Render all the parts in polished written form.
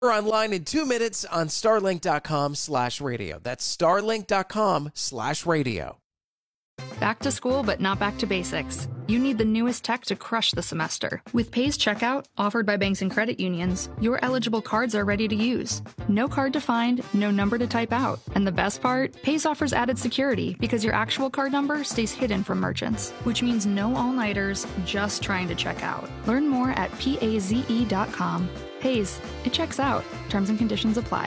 We're online in 2 minutes on starlink.com/radio. That's starlink.com/radio. Back to school, but not back to basics. You need the newest tech to crush the semester. With Pays Checkout, offered by banks and credit unions, your eligible cards are ready to use. No card to find, no number to type out. And the best part? Pays offers added security because your actual card number stays hidden from merchants, which means no all-nighters just trying to check out. Learn more at PAZE.com. Pays, it checks out. Terms and conditions apply.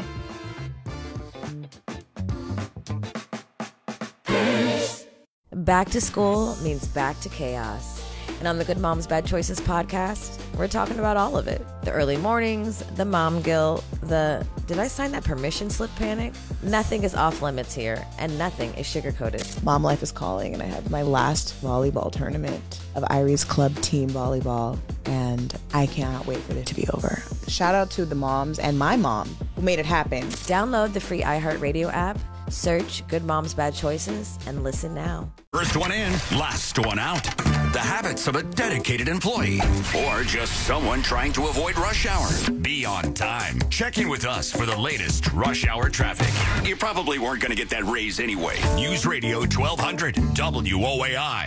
Back to school means back to chaos. And on the Good Moms Bad Choices podcast, we're talking about all of it. The early mornings, the mom guilt, the did I sign that permission slip panic? Nothing is off limits here, and nothing is sugar-coated. Mom life is calling, and I have my last volleyball tournament of Irie's club team volleyball, and I cannot wait for it to be over. Shout out to the moms and my mom who made it happen. Download the free iHeartRadio app, search Good Moms Bad Choices, and listen now. First one in, last one out. The habits of a dedicated employee or just someone trying to avoid rush hour. Be on time. Check in with us for the latest rush hour traffic. You probably weren't going to get that raise anyway. News Radio 1200 WOAI.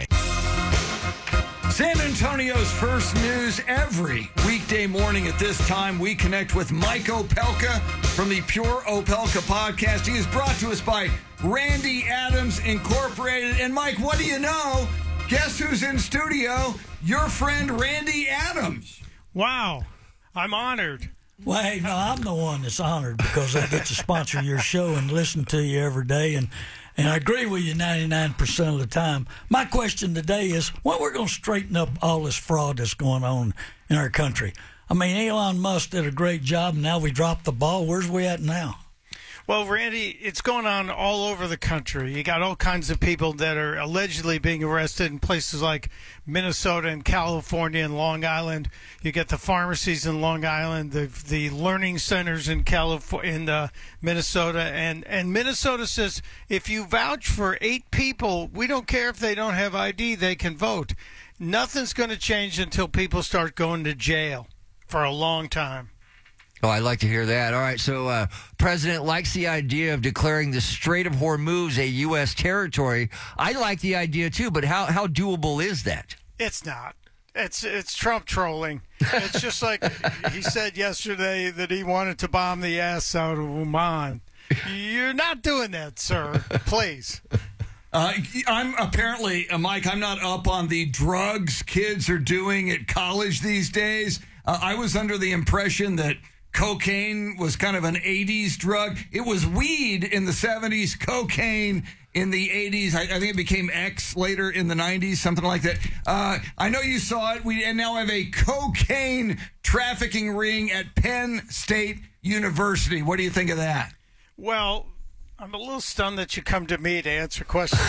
San Antonio's first news every weekday morning at this time. We connect with Mike Opelka from the Pure Opelka podcast. He is brought to us by Randy Adams Incorporated. And Mike, what do you know? Guess who's in studio? Your friend Randy Adams. Wow. I'm honored. Well, hey, no, I'm the one that's honored because I get to sponsor your show and listen to you every day. And I agree with you 99% of the time. My question today is, when we're going to straighten up all this fraud that's going on in our country? I mean, Elon Musk did a great job, and now we dropped the ball. Where's we at now? Well, Randy, it's going on all over the country. You got all kinds of people that are allegedly being arrested in places like Minnesota and California and Long Island. You get the pharmacies in Long Island, the learning centers in California, Minnesota, and Minnesota says if you vouch for 8 people, we don't care if they don't have ID, they can vote. Nothing's going to change until people start going to jail for a long time. Oh, I'd like to hear that. All right, so President likes the idea of declaring the Strait of Hormuz a U.S. territory. I like the idea, too, but how doable is that? It's not. It's Trump trolling. It's just like he said yesterday that he wanted to bomb the ass out of Oman. You're not doing that, sir. Please. I'm apparently, Mike, I'm not up on the drugs kids are doing at college these days. I was under the impression that cocaine was kind of an 80s drug. It was weed in the 70s, cocaine in the 80s. I think it became X later in the 90s, something like that. I know you saw it. We now have a cocaine trafficking ring at Penn State University. What do you think of that? Well, I'm a little stunned that you come to me to answer questions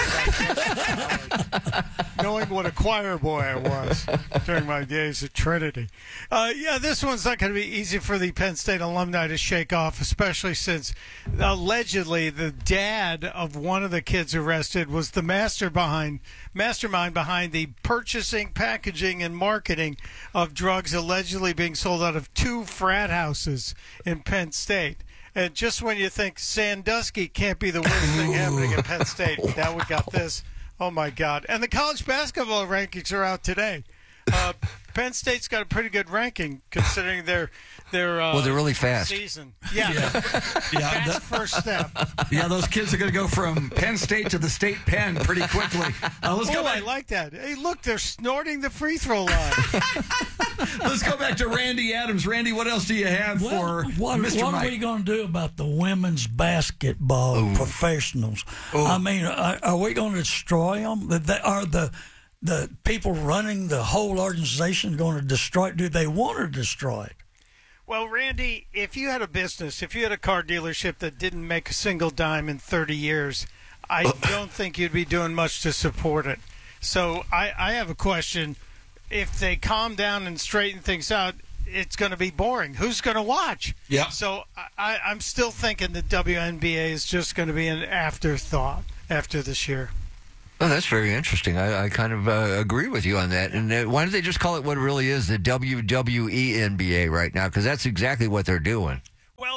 about knowing what a choir boy I was during my days at Trinity. This one's not going to be easy for the Penn State alumni to shake off, especially since allegedly the dad of one of the kids arrested was the mastermind behind the purchasing, packaging, and marketing of drugs allegedly being sold out of 2 frat houses in Penn State. And just when you think Sandusky can't be the worst thing happening at Penn State, now we got this. Oh, my God. And the college basketball rankings are out today. Penn State's got a pretty good ranking considering their well, they're really fast. Season. Yeah. That's first step. Yeah, those kids are going to go from Penn State to the state pen pretty quickly. Let's go back. I like that. Hey, look, they're snorting the free throw line. Let's go back to Randy Adams. Randy, what else do you have for Mr. What Mike? are we going to do about the women's basketball professionals? I mean, are we going to destroy them? Are the people running the whole organization going to destroy it? Do they want to destroy it? Well, Randy, if you had a business, if you had a car dealership that didn't make a single dime in 30 years, I don't think you'd be doing much to support it. So I have a question. If they calm down and straighten things out, it's going to be boring. Who's going to watch? Yeah. So I'm still thinking the WNBA is just going to be an afterthought after this year. Oh, that's very interesting. I kind of agree with you on that. And why don't they just call it what it really is, the WWE NBA right now? Because that's exactly what they're doing.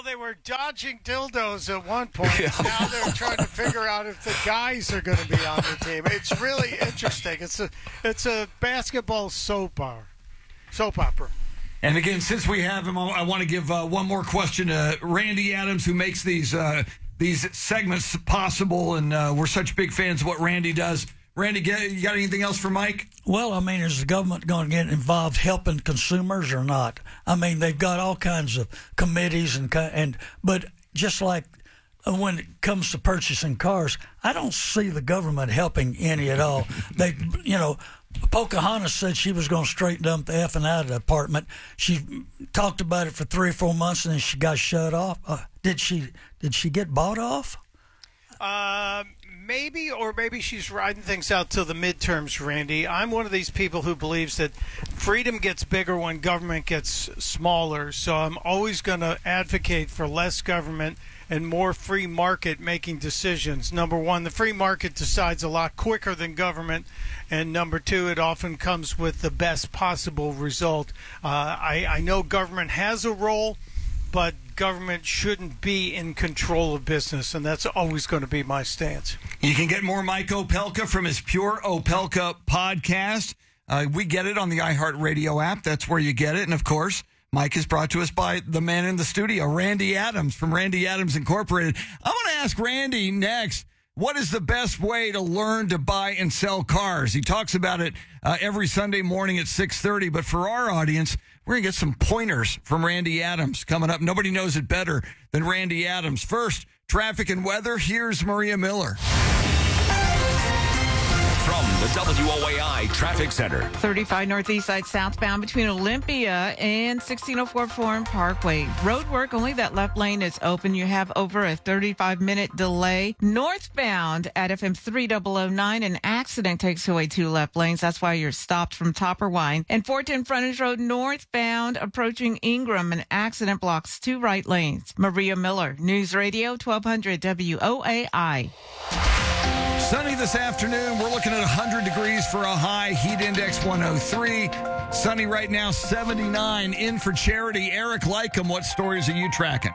Well, they were dodging dildos at one point. Now they're trying to figure out if the guys are going to be on the team. It's really interesting. It's a basketball soap opera. And again, since we have him, I want to give one more question to Randy Adams, who makes these segments possible, and we're such big fans of what Randy does. Randy, you got anything else for Mike? Well, I mean, is the government going to get involved helping consumers or not? I mean, they've got all kinds of committees but just like when it comes to purchasing cars, I don't see the government helping any at all. Pocahontas said she was going to straighten up the F&I department. She talked about it for 3 or 4 months, and then she got shut off. Did she get bought off? Maybe she's riding things out till the midterms, Randy. I'm one of these people who believes that freedom gets bigger when government gets smaller. So I'm always going to advocate for less government and more free market making decisions. Number one, the free market decides a lot quicker than government. And number two, it often comes with the best possible result. I know government has a role, but government shouldn't be in control of business, and that's always going to be my stance. You can get more Mike Opelka from his Pure Opelka podcast. We get it on the iHeartRadio app. That's where you get it. And, of course, Mike is brought to us by the man in the studio, Randy Adams from Randy Adams Incorporated. I'm going to ask Randy next, what is the best way to learn to buy and sell cars? He talks about it every Sunday morning at 6:30, but for our audience, we're going to get some pointers from Randy Adams coming up. Nobody knows it better than Randy Adams. First, traffic and weather. Here's Maria Miller. From the WOAI Traffic Center. 35 Northeast Side southbound between Olympia and 1604 Foreign Parkway. Road work, only that left lane is open. You have over a 35-minute delay. Northbound at FM 3009, an accident takes away 2 left lanes. That's why you're stopped from Topperwine. And 410 Frontage Road northbound approaching Ingram, an accident blocks 2 right lanes. Maria Miller, News Radio 1200 WOAI. Sunny this afternoon. We're looking at 100 degrees for a high. Heat index 103. Sunny right now, 79. In for charity. Eric Lycum, what stories are you tracking?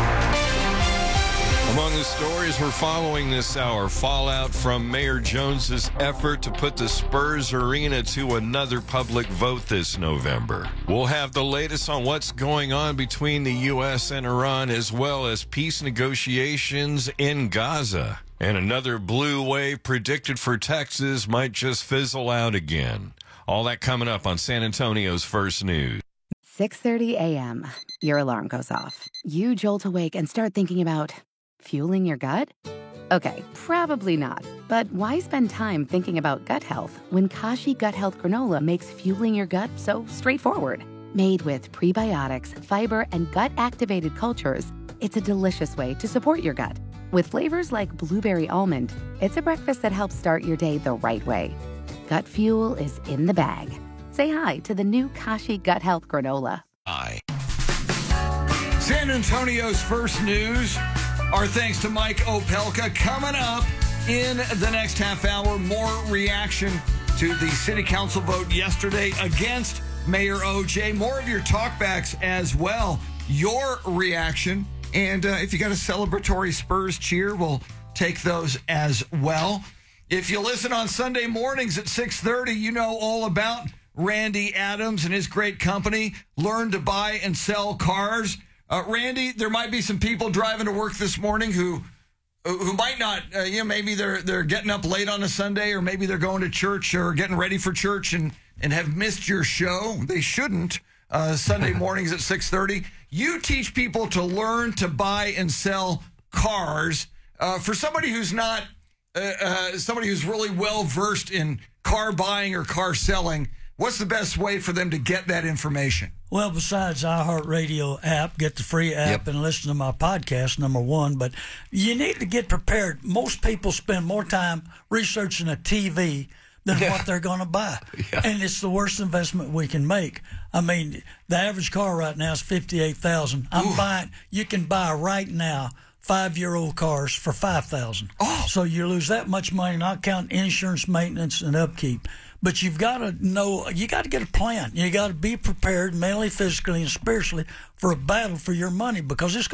Among the stories we're following this hour, fallout from Mayor Jones's effort to put the Spurs Arena to another public vote this November. We'll have the latest on what's going on between the U.S. and Iran, as well as peace negotiations in Gaza. And another blue wave predicted for Texas might just fizzle out again. All that coming up on San Antonio's First News. 6:30 a.m. Your alarm goes off. You jolt awake and start thinking about fueling your gut? Okay, probably not. But why spend time thinking about gut health when Kashi Gut Health Granola makes fueling your gut so straightforward? Made with prebiotics, fiber, and gut-activated cultures, it's a delicious way to support your gut. With flavors like blueberry almond, it's a breakfast that helps start your day the right way. Gut fuel is in the bag. Say hi to the new Kashi Gut Health Granola. San Antonio's First News. Our thanks to Mike Opelka. Coming up in the next half hour, more reaction to the city council vote yesterday against Mayor OJ. More of your talkbacks as well. Your reaction. And if you got a celebratory Spurs cheer, we'll take those as well. If you listen on Sunday mornings at 6:30, you know all about Randy Adams and his great company, Learn to Buy and Sell Cars. Randy, there might be some people driving to work this morning who might not, maybe they're getting up late on a Sunday, or maybe they're going to church or getting ready for church and have missed your show. They shouldn't. Sunday mornings at 6:30. You teach people to learn to buy and sell cars. For somebody who's not, somebody who's really well versed in car buying or car selling, what's the best way for them to get that information? Well, besides iHeartRadio app, get the free app and listen to my podcast, number one. But you need to get prepared. Most people spend more time researching a TV than what they're going to buy. And it's the worst investment we can make. I mean, the average car right now is $58,000. You can buy right now 5-year-old cars for $5,000. So you lose that much money, not counting insurance, maintenance, and upkeep. But you've got to know, you got to get a plan. You got to be prepared mentally, physically, and spiritually for a battle for your money, because it's